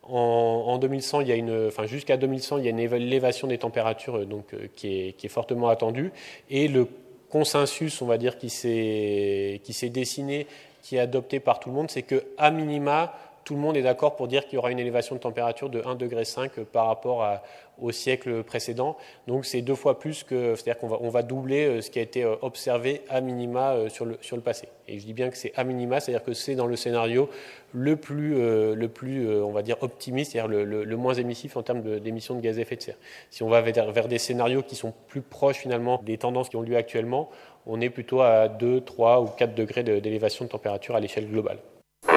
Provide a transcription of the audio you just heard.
En 2100, jusqu'à 2100, il y a une élévation des températures qui est fortement attendue. Et le consensus, on va dire, qui s'est dessiné, qui est adopté par tout le monde, c'est qu'à minima, tout le monde est d'accord pour dire qu'il y aura une élévation de température de 1,5 degré par rapport au siècle précédent. Donc c'est 2 fois plus c'est-à-dire qu'on va doubler ce qui a été observé à minima sur le passé. Et je dis bien que c'est à minima, c'est-à-dire que c'est dans le scénario le plus on va dire optimiste, c'est-à-dire le moins émissif en termes d'émissions de gaz à effet de serre. Si on va vers des scénarios qui sont plus proches finalement des tendances qui ont lieu actuellement, on est plutôt à 2, 3 ou 4 degrés d'élévation de température à l'échelle globale.